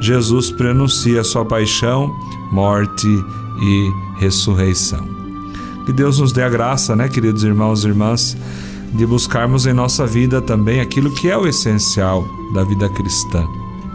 Jesus prenuncia a sua paixão, morte e ressurreição. Que Deus nos dê a graça, queridos irmãos e irmãs, de buscarmos em nossa vida também aquilo que é o essencial da vida cristã,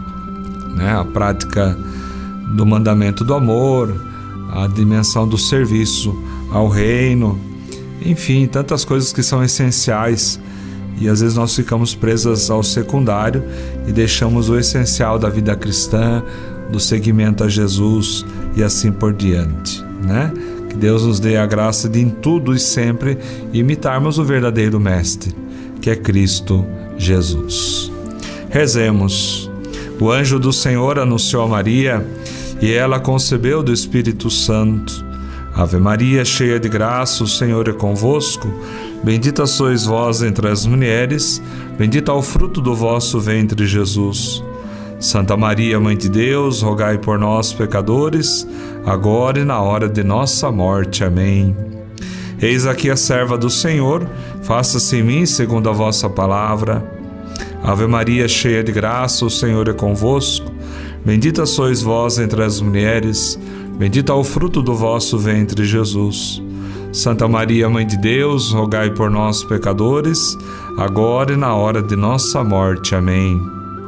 a prática do mandamento do amor, a dimensão do serviço ao reino, enfim, tantas coisas que são essenciais, e às vezes nós ficamos presas ao secundário e deixamos o essencial da vida cristã, do seguimento a Jesus e assim por diante, Que Deus nos dê a graça de em tudo e sempre imitarmos o verdadeiro Mestre, que é Cristo Jesus. Rezemos. O anjo do Senhor anunciou a Maria e ela concebeu do Espírito Santo. Ave Maria, cheia de graça, o Senhor é convosco. Bendita sois vós entre as mulheres, bendito é o fruto do vosso ventre, Jesus. Santa Maria, Mãe de Deus, rogai por nós, pecadores, agora e na hora de nossa morte. Amém. Eis aqui a serva do Senhor, faça-se em mim segundo a vossa palavra. Ave Maria, cheia de graça, o Senhor é convosco. Bendita sois vós entre as mulheres, bendito é o fruto do vosso ventre, Jesus. Santa Maria, Mãe de Deus, rogai por nós, pecadores, agora e na hora de nossa morte. Amém.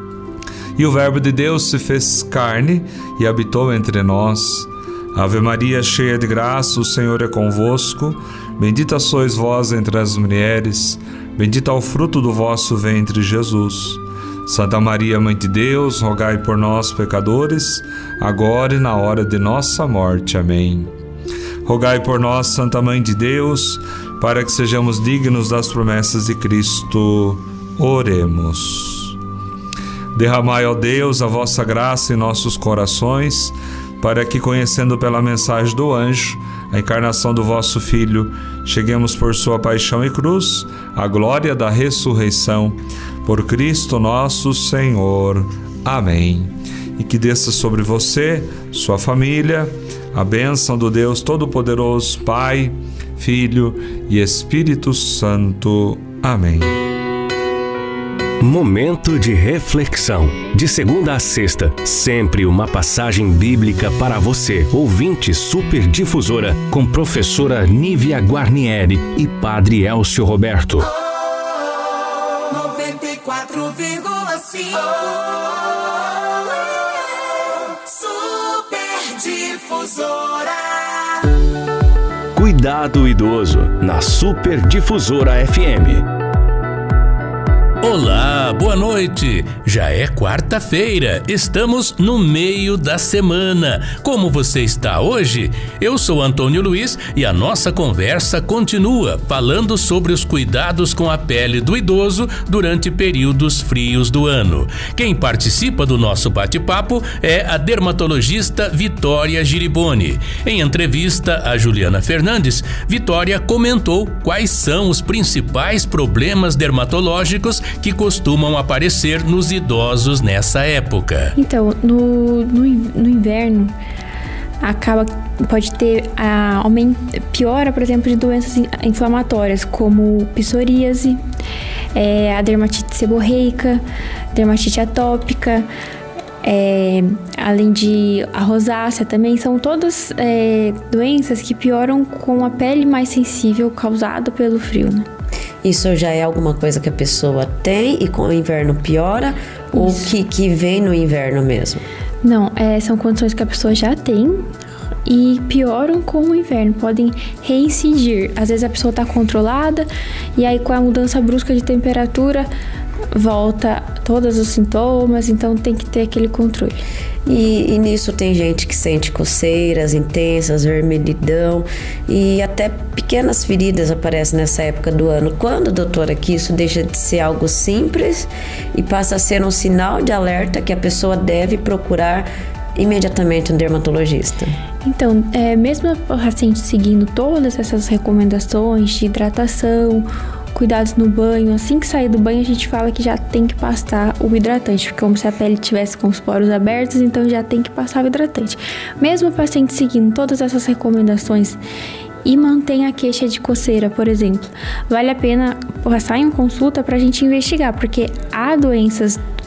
E o Verbo de Deus se fez carne e habitou entre nós. Ave Maria, cheia de graça, o Senhor é convosco. Bendita sois vós entre as mulheres, bendito é o fruto do vosso ventre, Jesus. Santa Maria, Mãe de Deus, rogai por nós, pecadores, agora e na hora de nossa morte. Amém. Rogai por nós, Santa Mãe de Deus, para que sejamos dignos das promessas de Cristo. Oremos. Derramai, ó Deus, a vossa graça em nossos corações, para que, conhecendo pela mensagem do anjo a encarnação do vosso Filho, cheguemos por sua paixão e cruz à glória da ressurreição. Por Cristo nosso Senhor. Amém. E que desça sobre você, sua família, a bênção do Deus Todo-Poderoso, Pai, Filho e Espírito Santo. Amém. Momento de reflexão. De segunda a sexta, sempre uma passagem bíblica para você, ouvinte Super Difusora, com professora Nívia Guarnieri e Padre Elcio Roberto. 94,5 Super Difusora. Cuidado Idoso, na Super Difusora FM. Olá, boa noite! Já é quarta-feira, estamos no meio da semana. Como você está hoje? Eu sou Antônio Luiz e a nossa conversa continua falando sobre os cuidados com a pele do idoso durante períodos frios do ano. Quem participa do nosso bate-papo é a dermatologista Vitória Giriboni. Em entrevista a Juliana Fernandes, Vitória comentou quais são os principais problemas dermatológicos que costumam aparecer nos idosos nessa época. Então, no inverno, pode ter piora, por exemplo, de doenças inflamatórias, como psoríase, a dermatite seborreica, dermatite atópica, além de a rosácea também. São todas doenças que pioram com a pele mais sensível causada pelo frio, Isso já é alguma coisa que a pessoa tem e com o inverno piora? Ou que vem no inverno mesmo? Não, são condições que a pessoa já tem e pioram com o inverno, podem reincidir. Às vezes a pessoa está controlada e aí com a mudança brusca de temperatura volta todos os sintomas, então tem que ter aquele controle. E nisso tem gente que sente coceiras intensas, vermelhidão e até pequenas feridas aparecem nessa época do ano. Quando, doutora, que isso deixa de ser algo simples e passa a ser um sinal de alerta que a pessoa deve procurar imediatamente um dermatologista? Então, mesmo a paciente seguindo todas essas recomendações de hidratação, cuidados no banho, assim que sair do banho a gente fala que já tem que passar o hidratante, porque como se a pele tivesse com os poros abertos, então já tem que passar o hidratante. Mesmo a paciente seguindo todas essas recomendações e mantém a queixa de coceira, por exemplo, vale a pena passar em consulta para a gente investigar, porque há doenças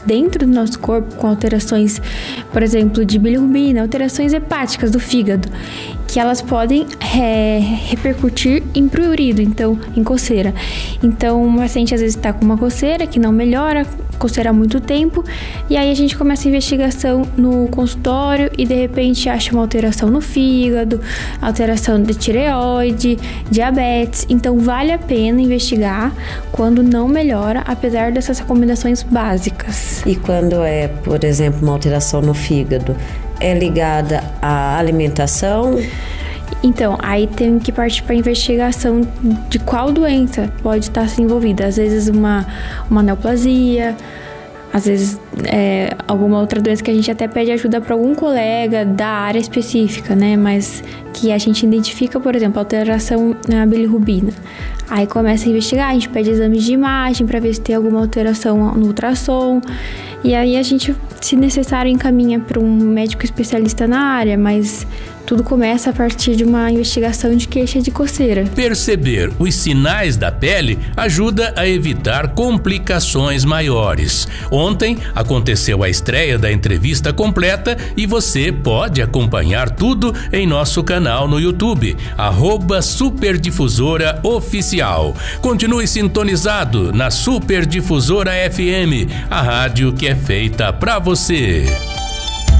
dentro do nosso corpo com alterações, por exemplo, de bilirrubina, alterações hepáticas do fígado, que elas podem repercutir em prurido, então em coceira. Então, o paciente às vezes está com uma coceira que não melhora, coceira há muito tempo, e aí a gente começa a investigação no consultório e de repente acha uma alteração no fígado, alteração de tireoide, diabetes. Então vale a pena investigar quando não melhora, apesar dessas recomendações básicas. E quando é, por exemplo, uma alteração no fígado, é ligada à alimentação? Então, aí tem que partir para a investigação de qual doença pode estar envolvida. Às vezes uma neoplasia, às vezes alguma outra doença que a gente até pede ajuda para algum colega da área específica, né? Mas que a gente identifica, por exemplo, alteração na bilirrubina. Aí começa a investigar, a gente pede exames de imagem para ver se tem alguma alteração no ultrassom. E aí a gente, se necessário, encaminha para um médico especialista na área, mas tudo começa a partir de uma investigação de queixa de coceira. Perceber os sinais da pele ajuda a evitar complicações maiores. Ontem aconteceu a estreia da entrevista completa e você pode acompanhar tudo em nosso canal no YouTube, @Superdifusora Oficial. Continue sintonizado na Superdifusora FM, a rádio que é feita pra você.